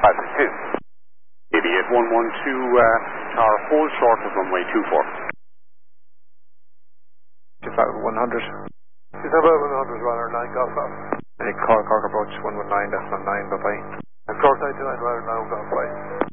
562. Idiot 112, tower hold short of runway 24. Just about 100. Just about 100, runner 9 Golf Alpha. Cork approach 119, that's not 9, bye-bye. And Cork 99, runner 9 Golf 5.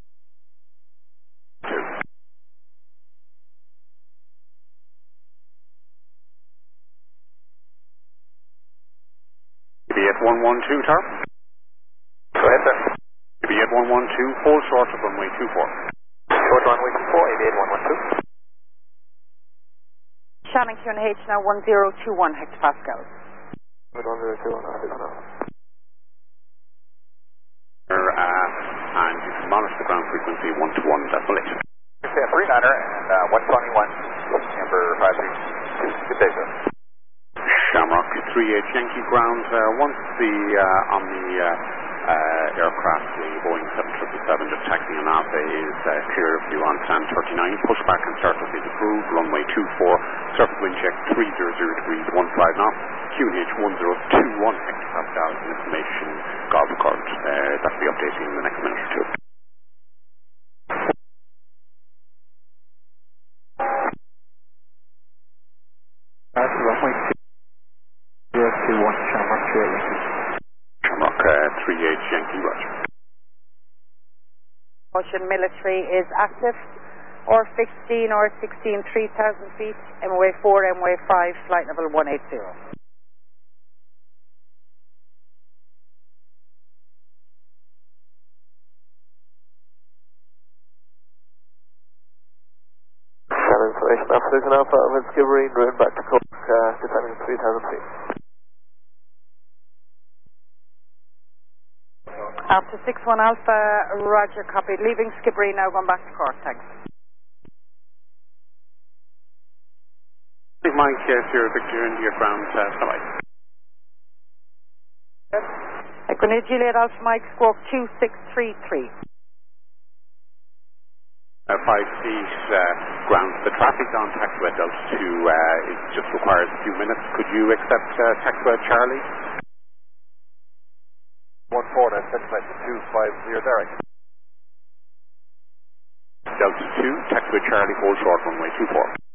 Idiot 112, tower. Go ahead, sir. Idiot 112, hold short of runway 24. Short runway 24, Idiot 112. Shannon QNH now 1021 hectopascals. 1021, and you can monitor the ground frequency 121.8. Okay, 39er and 121, number 532. Good day, sir. Shamrock 38 Yankee ground. Once the on the aircraft, the Boeing 777 just taxiing in Alpha is clear of you on plan 39. Push back and surface is approved. Runway 24. Surface wind check 300 degrees 15 knots. QNH 1021 hectopascals. Information Golf Current. That'll be updating in the next minute or two. That's runway 021, Shamrock 38 Yankee. Shamrock 38 Yankee, roger. Ocean military is active. Or 15 or 16, 3,000 feet. MOA 4, MOA 5, flight level 180. Shannon information, Absolute Alpha, with Skibbereen, route back to Cork, descending 3,000 feet. After 61 Alpha, roger, copy. Leaving Skibbereen now, going back to Cork, thanks. Mike, Sierra Victor, India ground, standby. Equinit Juliet Alpha Mike, squawk 2633. 5 feet ground. The traffic on taxiway Delta 2 it just requires a few minutes. Could you accept taxiway Charlie? 14, that's taxiway 250 direct. Delta 2, taxiway Charlie, hold short runway 24.